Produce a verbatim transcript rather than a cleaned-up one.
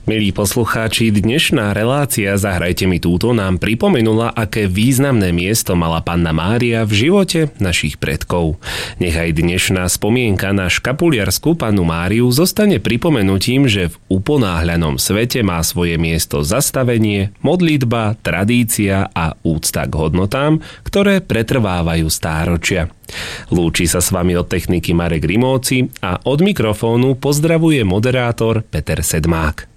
Milí poslucháči, dnešná relácia Zahrajte mi túto nám pripomenula, aké významné miesto mala Panna Mária v živote našich predkov. Nechaj dnešná spomienka na škapuliarsku Pannu Máriu zostane pripomenutím, že v uponáhľanom svete má svoje miesto zastavenie, modlitba, tradícia a úcta k hodnotám, ktoré pretrvávajú stáročia. Lúči sa s vami od techniky Marek Rimóci a od mikrofónu pozdravuje moderátor Peter Sedmák.